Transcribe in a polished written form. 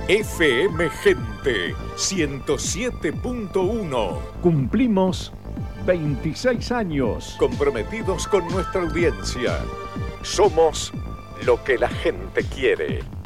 FM Gente 107.1. Cumplimos 26 años. Comprometidos con nuestra audiencia. Somos lo que la gente quiere.